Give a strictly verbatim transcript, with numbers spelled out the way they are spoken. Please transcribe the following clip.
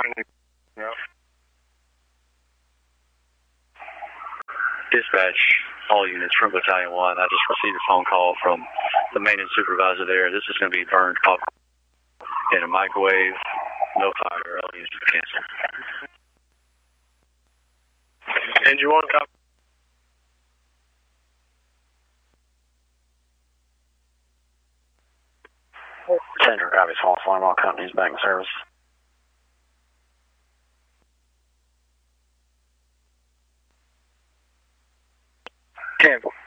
Yeah. Dispatch, all units from Battalion one. I just received a phone call from the maintenance supervisor there. This is going to be burned up in a microwave. No fire. All units are canceled. Engine one, copy. Center copies, false alarm, all companies back in service. Cancel.